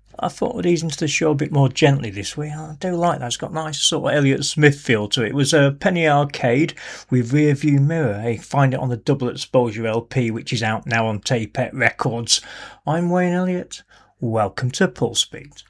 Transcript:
I thought I'd ease into the show a bit more gently this week. I do like that. It's got a nice sort of Elliott Smith feel to it. It was a Penny Arcade with Rearview Mirror. You find it on the Double Exposure LP, which is out now on Tapet Records. I'm Wayne Elliott. Welcome to Pulse Beat.